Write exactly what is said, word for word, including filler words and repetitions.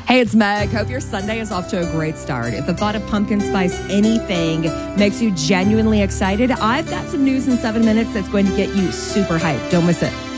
Hey, it's Meg. Hope your Sunday is off to a great start. If the thought of pumpkin spice anything makes you genuinely excited, I've got some news in seven minutes that's going to get you super hyped. Don't miss it.